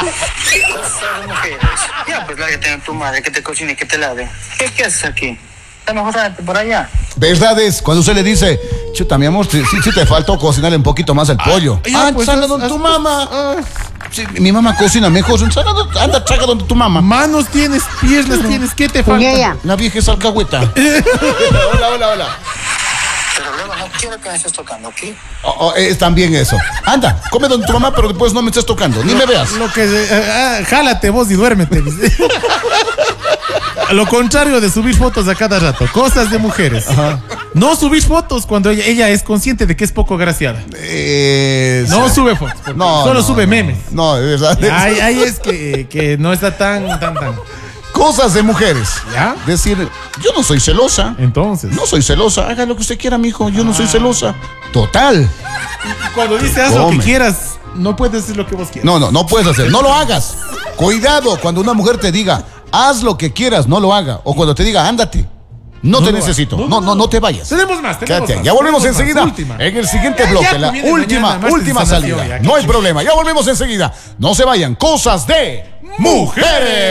mujeres. Ya, pues lárgate a tu madre, que te cocine, que te lave. ¿Qué haces aquí? Está mejor darte por allá. ¿Verdad es? Cuando usted le dice, chuta, mi amor, sí te faltó cocinarle un poquito más el pollo. Pues, anda donde tu mamá. Sí, mi mamá cocina mejor. Anda, chaga donde tu mamá. Manos tienes, piernas tienes, ¿qué te falta? La vieja es alcahueta. Hola. Pero luego no quiero que me estés tocando, ¿ok? Es también eso. Anda, come donde tu mamá, pero después no me estés tocando, ni me veas. Lo que jálate vos y duérmete. A lo contrario de subir fotos a cada rato, cosas de mujeres. Ajá. No subís fotos cuando ella es consciente de que es poco agraciada. No sube fotos. Solo sube memes. No, de verdad. Ahí es que no está tan. Cosas de mujeres. ¿Ya? Decir, yo no soy celosa. Entonces. No soy celosa. Haga lo que usted quiera, mijo. Yo no soy celosa. Total. Cuando dice haz lo que quieras, no puedes decir lo que vos quieras. No puedes hacer. No lo hagas. Cuidado cuando una mujer te diga, haz lo que quieras, no lo haga. O cuando te diga, ándate. No te necesito. No te vayas. Tenemos más. Ya volvemos enseguida. En el siguiente bloque. La última salida. No hay problema. Ya volvemos enseguida. No se vayan. Cosas de mujeres.